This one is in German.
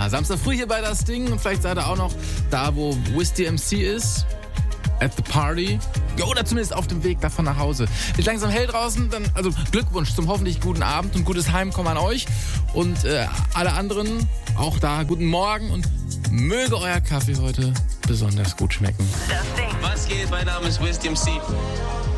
Ja, Samstag früh hier bei das Ding und vielleicht seid ihr auch noch da, wo Wiz DMC ist. At the party. Oder zumindest auf dem Weg davon nach Hause. Wird langsam hell draußen, dann, also Glückwunsch zum hoffentlich guten Abend und gutes Heimkommen an euch. Und alle anderen auch da guten Morgen und möge euer Kaffee heute besonders gut schmecken. Was geht? Mein Name ist Wiz DMC.